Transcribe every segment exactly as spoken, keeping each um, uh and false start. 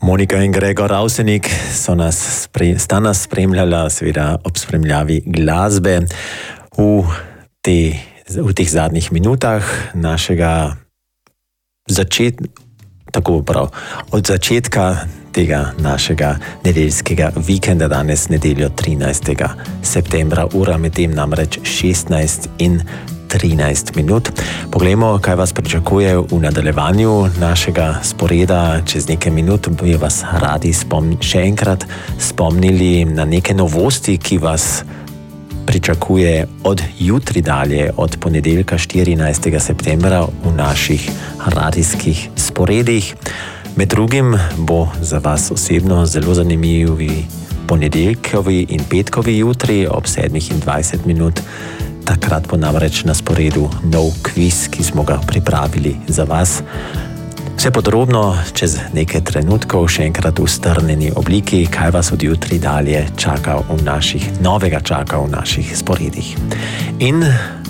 Monika in Gregor Avsenik so nas, sta nas spremljala, seveda ob spremljavi glasbe v, te, v teh zadnjih minutah našega začetka, tako prav, od začetka tega našega nedeljskega vikenda, danes nedeljo trinajstega septembra, ura med tem namreč šestnajst in trinajst minut. Poglejmo, kaj vas pričakuje v nadaljevanju našega sporeda. Čez nekaj minut bi vas radi spomni, še enkrat spomnili na neke novosti, ki vas pričakuje od jutri dalje, od ponedeljka štirinajstega septembra v naših radijskih sporedih. Med drugim bo za vas osebno zelo zanimivi ponedeljkovi in petkovi jutri ob sedmih in dvajset minut. Takrat bo namreč na sporedu nov kviz, ki smo ga pripravili za vas. Vse podrobno čez nekaj trenutkov, še enkrat v strnjeni obliki, kaj vas od jutri dalje čaka v naših, novega čaka v naših sporedih. In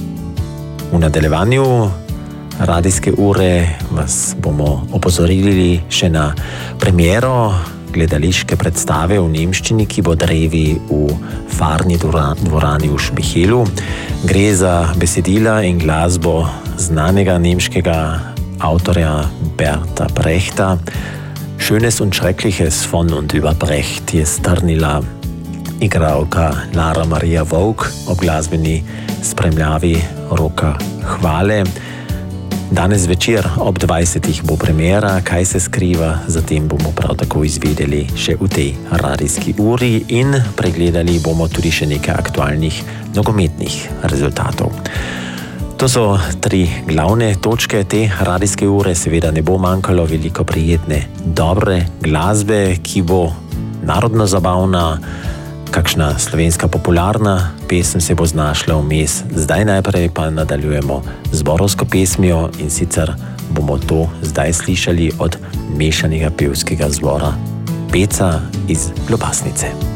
v nadaljevanju radijske ure vas bomo opozorili še na premiero gledališke predstave v nemščini, ki bo drevi v Farni dvorani v Šmihelu. Gre za besedila in glasbo znanega nemškega avtorja Berta Brechta. Schönes und Schreckliches von und über Brecht je strnila igralka Lara Maria Vovk ob glasbeni spremljavi Roka Hvale. Danes večer ob dvajsetih bo premiera, kaj se skriva, zatem bomo prav tako izvedeli še v tej radijski uri in pregledali bomo tudi še nekaj aktualnih nogometnih rezultatov. To so tri glavne točke te radijske ure, seveda ne bo manjkalo veliko prijetne, dobre glasbe, ki bo narodno zabavna, kakšna slovenska popularna pesem se bo znašla vmes. Zdaj najprej pa nadaljujemo z zborovsko pesmijo in sicer bomo to zdaj slišali od mešanega pevskega zbora Peca iz Ljubasnice.